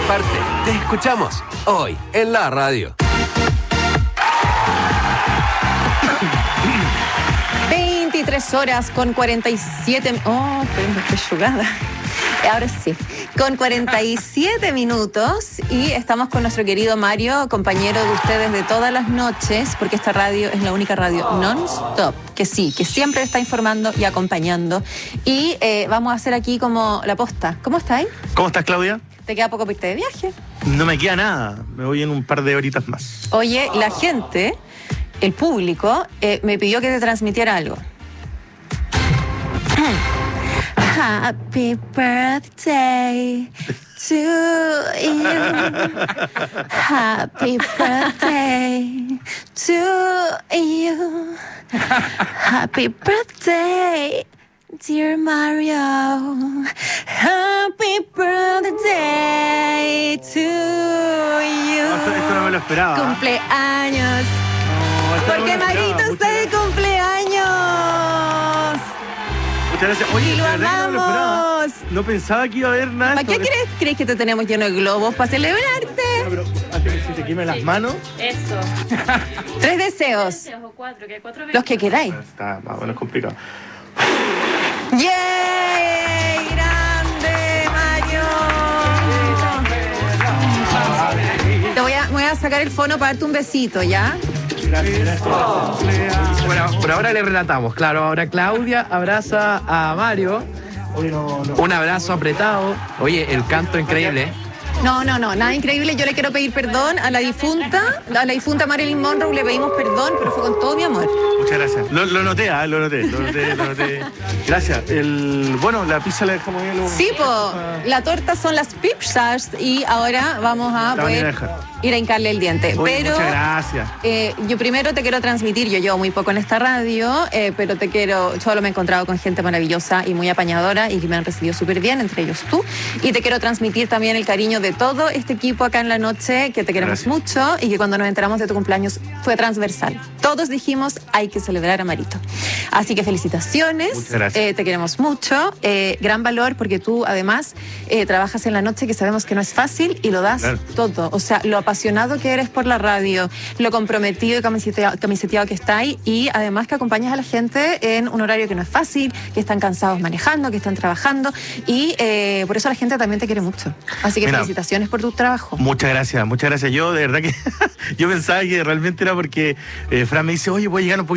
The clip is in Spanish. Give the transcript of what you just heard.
parte. Te escuchamos hoy en la radio. 23 horas con 47... Oh, pero estoy jugada. Ahora sí, con 47 minutos y estamos con nuestro querido Mario, compañero de ustedes de todas las noches, porque esta radio es la única radio non-stop, que sí, que siempre está informando y acompañando. Y vamos a hacer aquí como la posta. ¿Cómo estáis? ¿Cómo estás, Claudia? ¿Te queda poco para irte de viaje? No me queda nada, me voy en un par de horitas más. Oye, la gente, el público, me pidió que te transmitiera algo. Happy birthday to you. Happy birthday to you. Happy birthday, dear Mario. Happy birthday to you. Esto no me lo esperaba. Cumpleaños. No, porque Marito está de cumpleaños. Muchas gracias. Oye, y lo de verdad que no me lo esperaba. amamos. No pensaba que iba a haber nada. ¿Para qué crees que te tenemos lleno de globos? ¿Para celebrarte? No, pero antes que se te quemen las manos. Eso. 3 deseos. O 4, que hay 4 Los que queráis. Está más o menos complicado. ¡Yay! ¡Grande, Mario! Voy a sacar el fono para darte un besito, ¿ya? Gracias. Bueno, por ahora le relatamos. Claro, ahora Claudia abraza a Mario. Oye, no. Un abrazo apretado. Oye, el canto increíble. No, nada increíble. Yo le quiero pedir perdón a la difunta Marilyn Monroe, le pedimos perdón, pero fue con todo mi amor. Muchas gracias. Lo noté, lo noté. Gracias. Bueno, la pizza la dejamos ahí. Sí, la torta son las pizzas y ahora vamos a poder ir a hincarle el diente. Oye, pero muchas gracias. Yo primero te quiero transmitir, yo llevo muy poco en esta radio, pero solo me he encontrado con gente maravillosa y muy apañadora y que me han recibido súper bien, entre ellos tú. Y te quiero transmitir también el cariño de todo este equipo acá en la noche, que te queremos mucho y que cuando nos enteramos de tu cumpleaños fue transversal. Todos dijimos, hay que celebrar a Marito. Así que felicitaciones. Muchas gracias. Te queremos mucho. Gran valor porque tú además trabajas en la noche, que sabemos que no es fácil, y lo das todo. O sea, lo apasionado que eres por la radio, lo comprometido y camiseteado que estáis, y además que acompañas a la gente en un horario que no es fácil, que están cansados manejando, que están trabajando, y por eso la gente también te quiere mucho. Así que felicitaciones por tu trabajo. Muchas gracias. Yo de verdad que yo pensaba que realmente era porque Fran me dice, oye, voy a llegar un poquito